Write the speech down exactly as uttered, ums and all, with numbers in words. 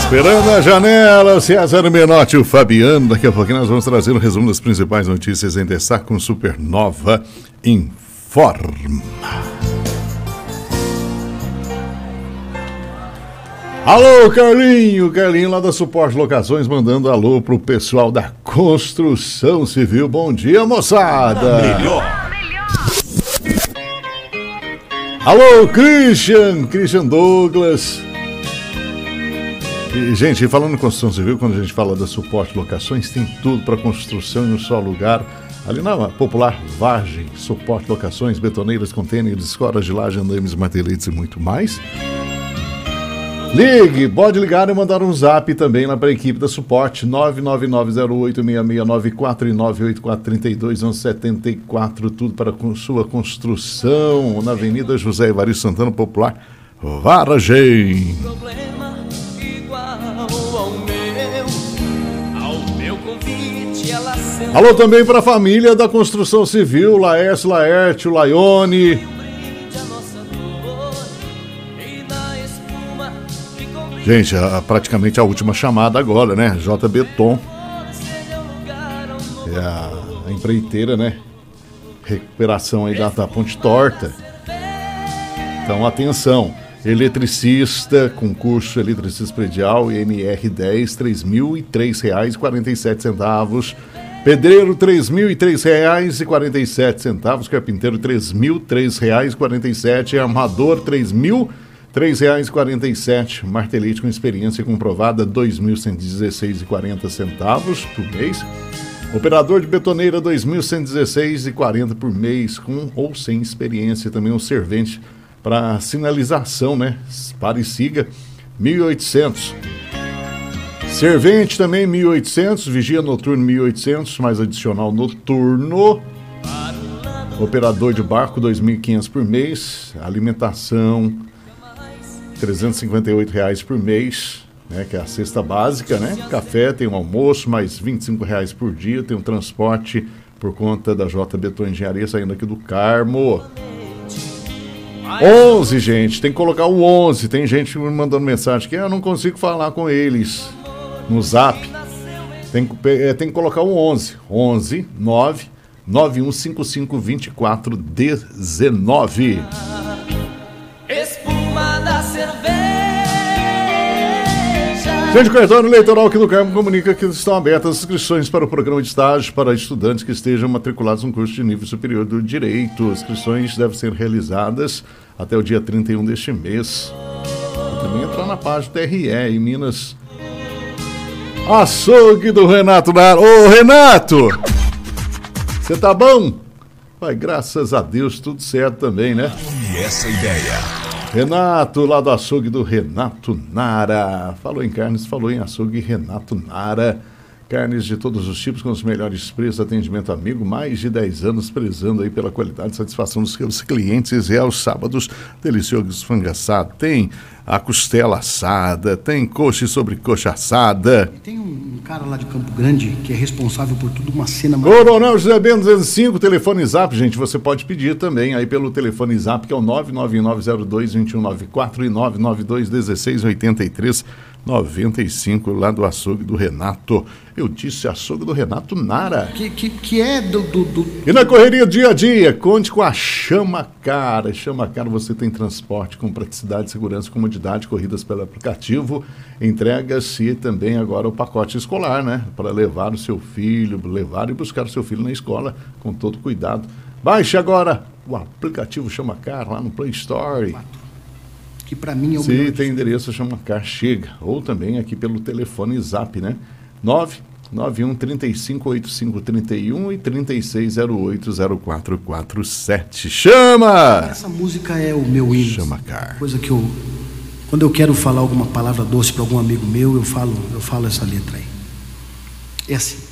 Esperando a janela, o César Menotti e o Fabiano. Daqui a pouquinho nós vamos trazer um resumo das principais notícias em destaque com Supernova Informa. Alô, Carlinho, Carlinho lá da Suporte Locações, mandando alô pro pessoal da construção civil. Bom dia, moçada. Melhor. Alô, Christian, Christian Douglas. E, gente, falando em construção civil, quando a gente fala da Suporte Locações, tem tudo para construção em um só lugar. Ali na popular Vargem, Suporte Locações, betoneiras, contêineres, escoras de laje, andames, marteletes e muito mais. Ligue, pode ligar e mandar um zap também lá para a equipe da Suporte, nove nove nove zero oito seis seis nove quatro e nove oito quatro três dois um sete quatro, tudo para sua construção, na Avenida José Evaristo Santana, popular Vargem. Alô também para a família da construção civil, Laércio, Laerte, o Laione. Gente, a, praticamente a última chamada agora, né? J Beton. É a, a empreiteira, né? Recuperação aí da, da ponte torta. Então, atenção. Eletricista, concurso eletricista predial, I N R dez, três mil e três reais e quarenta e sete centavos. Pedreiro, três mil e três reais e quarenta e sete centavos. Carpinteiro, três mil e três reais e quarenta e sete centavos. Armador, três mil e três reais e quarenta e sete centavos. Martelete com experiência comprovada, dois mil cento e dezesseis reais e quarenta centavos por mês. Operador de betoneira, dois mil cento e dezesseis reais e quarenta centavos por mês, com ou sem experiência. Também um servente para sinalização, né? Para e siga, mil e oitocentos. Servente também, mil e oitocentos. Vigia noturno, mil e oitocentos, mais adicional noturno. Operador de barco, dois mil e quinhentos por mês. Alimentação, trezentos e cinquenta e oito reais por mês, né? Que é a cesta básica, né? Café, tem um almoço, mais vinte e cinco reais por dia. Tem um transporte por conta da J Beton Engenharia, saindo aqui do Carmo. onze, gente, tem que colocar o onze. Tem gente me mandando mensagem que ah, eu não consigo falar com eles no zap. Tem, é, tem que colocar o onze. onze nove nove um cinco cinco dois quatro um nove. Espuma da cerveja. Gente, o cartório eleitoral aqui do Carmo comunica que estão abertas as inscrições para o programa de estágio para estudantes que estejam matriculados no curso de nível superior do direito. As inscrições devem ser realizadas até o dia trinta e um deste mês. E também entrar na página T R E em Minas. Açougue do Renato Nara. Ô, Renato! Você tá bom? Vai, graças a Deus, tudo certo também, né? E essa ideia. Renato, lá do açougue do Renato Nara. Falou em carnes, falou em açougue Renato Nara. Carnes de todos os tipos com os melhores preços, atendimento amigo, mais de dez anos prezando aí pela qualidade e satisfação dos seus clientes. E aos sábados, delicioso esfangaçado. Tem a costela assada, tem coxa e sobrecoxa assada. E tem um cara lá de Campo Grande que é responsável por tudo, uma cena... Coronel José Bento duzentos e cinco, telefone Zap, gente, você pode pedir também aí pelo telefone Zap, que é o nove nove nove zero dois dois um nove quatro e nove nove dois um seis oito três noventa e cinco, lá do açougue do Renato. Eu disse açougue do Renato Nara. Que, que, que é do, do, do... E na correria dia a dia, conte com a Chama Cara. Chama Cara, você tem transporte com praticidade, segurança, comodidade, corridas pelo aplicativo, entregas e também agora o pacote escolar, né? Para levar o seu filho, levar e buscar o seu filho na escola com todo cuidado. Baixe agora o aplicativo Chama Cara lá no Play Store. Que para mim é o Se melhor. tem endereço, Chama Car, chega. Ou também aqui pelo telefone Zap, né? nove nove um três cinco oito cinco três um e três seis zero oito zero quatro quatro sete. Chama! Essa música é o meu hino. Chama Car. Coisa que eu... Quando eu quero falar alguma palavra doce para algum amigo meu, eu falo, eu falo essa letra aí. É assim.